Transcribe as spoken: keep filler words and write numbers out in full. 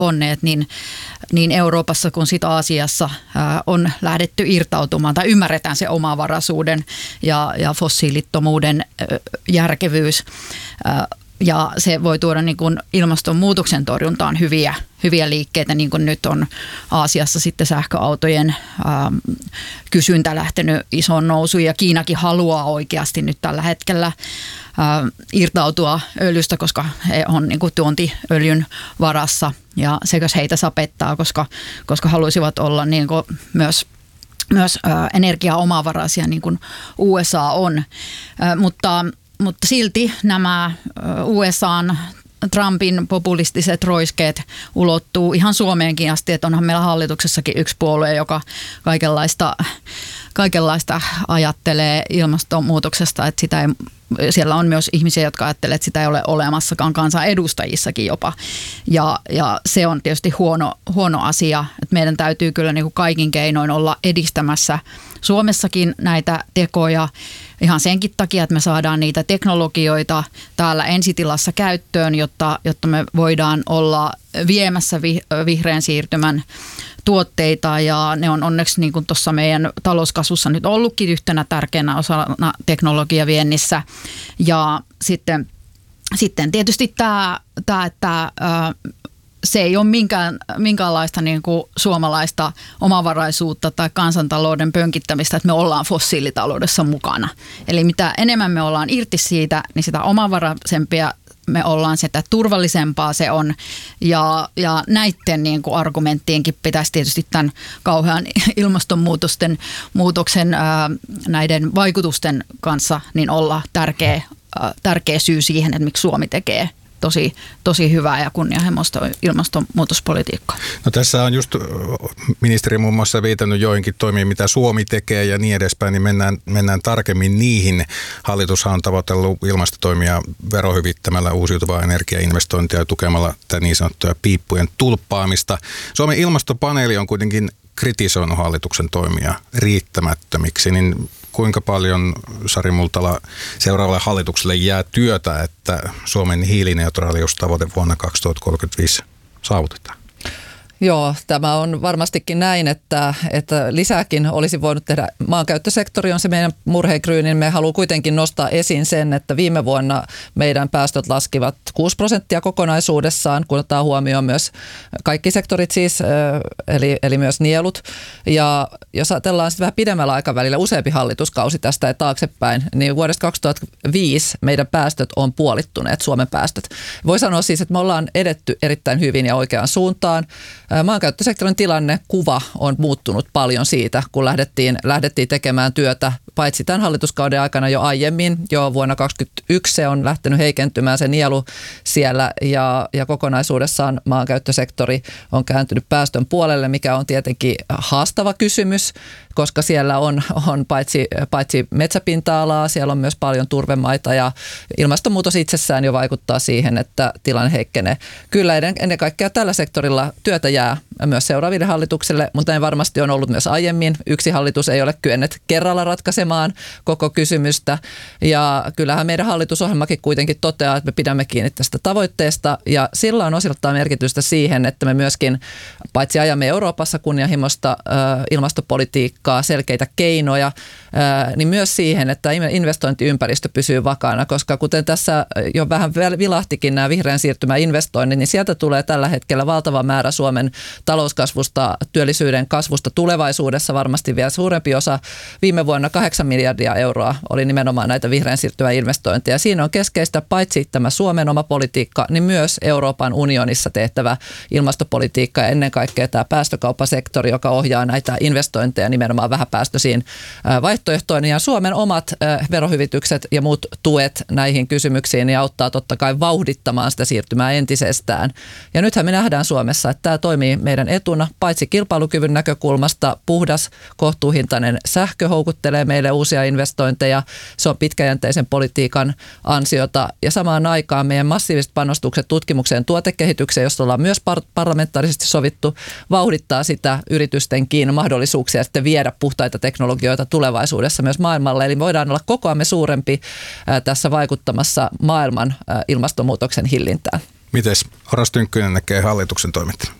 onneet, niin, niin Euroopassa kuin sit Aasiassa ää, on lähdetty irtautumaan tai ymmärretään se omavaraisuuden ja, ja fossiilittomuuden ää, järkevyys. Ää, Ja se voi tuoda niin kuin ilmastonmuutoksen torjuntaan hyviä, hyviä liikkeitä, niin kuin nyt on Aasiassa sitten sähköautojen ähm, kysyntä lähtenyt isoon nousuun. Ja Kiinakin haluaa oikeasti nyt tällä hetkellä äh, irtautua öljystä, koska he on niin kuin tuontiöljyn varassa. Ja sekös heitä sapettaa, koska, koska haluaisivat olla niin kuin myös myös äh, energiaomavaraisia, niin kuin U S A on. Äh, mutta Mutta silti nämä U S A:n Trumpin populistiset roiskeet ulottuu ihan Suomeenkin asti, että onhan meillä hallituksessakin yksi puolue, joka kaikenlaista, kaikenlaista ajattelee ilmastonmuutoksesta, että sitä ei, siellä on myös ihmisiä, jotka ajattelee, että sitä ei ole olemassakaan kansanedustajissakin jopa. Ja, ja se on tietysti huono, huono asia, että meidän täytyy kyllä niin kuin kaikin keinoin olla edistämässä Suomessakin näitä tekoja ihan senkin takia, että me saadaan niitä teknologioita täällä ensitilassa käyttöön, jotta, jotta me voidaan olla viemässä vi, vihreän siirtymän tuotteita ja ne on onneksi niin kuin tuossa meidän talouskasvussa nyt ollutkin yhtenä tärkeänä osana teknologiaviennissä. Ja sitten, sitten tietysti tämä, tämä että se ei ole minkään, minkäänlaista niin kuin suomalaista omavaraisuutta tai kansantalouden pönkittämistä, että me ollaan fossiilitaloudessa mukana. Eli mitä enemmän me ollaan irti siitä, niin sitä omavaraisempia me ollaan, sitä turvallisempaa se on. Ja, ja näiden niin kuin argumenttienkin pitäisi tietysti tämän kauhean ilmastonmuutosten muutoksen ää, näiden vaikutusten kanssa niin olla tärkeä, ää, tärkeä syy siihen, että miksi Suomi tekee Tosi, tosi hyvää ja kunnianhimoista ilmastonmuutospolitiikkaa. No tässä on just ministeri muun muassa viitannut joihinkin toimiin, mitä Suomi tekee ja niin edespäin, niin mennään, mennään tarkemmin niihin. Hallitushan on tavoitellut ilmastotoimia verohyvittämällä uusiutuvaa energiainvestointia ja tukemalla tätä niin sanottuja piippujen tulppaamista. Suomen ilmastopaneeli on kuitenkin kritisoinut hallituksen toimia riittämättömiksi, niin kuinka paljon, Sari Multala, seuraavalle hallitukselle jää työtä, että Suomen hiilineutraaliustavoite vuonna kaksituhattakolmekymmentäviisi saavutetaan? Joo, tämä on varmastikin näin, että, että lisääkin olisi voinut tehdä. Maankäyttösektori on se meidän murheenkryyni. Me haluamme kuitenkin nostaa esiin sen, että viime vuonna meidän päästöt laskivat kuusi prosenttia kokonaisuudessaan, kun ottaa huomioon myös kaikki sektorit siis, eli, eli myös nielut. Ja jos ajatellaan sitten vähän pidemmällä aikavälillä useampi hallituskausi tästä ja taaksepäin, niin vuodesta kaksituhattaviisi meidän päästöt on puolittuneet, Suomen päästöt. Voi sanoa siis, että me ollaan edetty erittäin hyvin ja oikeaan suuntaan. Maankäyttösektorin tilanne, kuva on muuttunut paljon siitä, kun lähdettiin, lähdettiin tekemään työtä, paitsi tämän hallituskauden aikana jo aiemmin, jo vuonna kaksituhattakaksikymmentäyksi se on lähtenyt heikentymään se nielu siellä ja, ja kokonaisuudessaan maankäyttösektori on kääntynyt päästön puolelle, mikä on tietenkin haastava kysymys, koska siellä on, on paitsi, paitsi metsäpinta-alaa, siellä on myös paljon turvemaita ja ilmastonmuutos itsessään jo vaikuttaa siihen, että tilanne heikkenee. Kyllä ennen kaikkea tällä sektorilla työtä jää myös seuraaville hallituksille, mutta ne varmasti on ollut myös aiemmin. Yksi hallitus ei ole kyennyt kerralla ratkaisemaan koko kysymystä ja kyllähän meidän hallitusohjelmakin kuitenkin toteaa, että me pidämme kiinni tästä tavoitteesta ja sillä on osiltaan merkitystä siihen, että me myöskin paitsi ajamme Euroopassa kunnianhimoista äh, ilmastopolitiikkaa, selkeitä keinoja, äh, niin myös siihen, että investointiympäristö pysyy vakaana, koska kuten tässä jo vähän vilahtikin nämä vihreän siirtymän investoinnit, niin sieltä tulee tällä hetkellä valtava määrä Suomen talouskasvusta, työllisyyden kasvusta tulevaisuudessa varmasti vielä suurempi osa. Viime vuonna kahdeksan miljardia euroa oli nimenomaan näitä vihreän siirtymän investointeja. Siinä on keskeistä paitsi tämä Suomen oma politiikka, niin myös Euroopan unionissa tehtävä ilmastopolitiikka ja ennen kaikkea tämä päästökauppasektori, joka ohjaa näitä investointeja nimenomaan vähäpäästöisiin vaihtoehtoihin. Ja Suomen omat verohyvitykset ja muut tuet näihin kysymyksiin niin auttaa totta kai vauhdittamaan sitä siirtymää entisestään. Ja nythän me nähdään Suomessa, että tämä toimii meidän etuna, paitsi kilpailukyvyn näkökulmasta puhdas, kohtuuhintainen sähkö houkuttelee meille uusia investointeja. Se on pitkäjänteisen politiikan ansiota ja samaan aikaan meidän massiiviset panostukset tutkimukseen tuotekehitykseen, josta ollaan myös par- parlamentaarisesti sovittu, vauhdittaa sitä yritystenkin mahdollisuuksia sitten viedä puhtaita teknologioita tulevaisuudessa myös maailmalle. Eli voidaan olla kokoamme suurempi ää, tässä vaikuttamassa maailman ää, ilmastonmuutoksen hillintään. Mites Oras Tynkkynen näkee hallituksen toimet?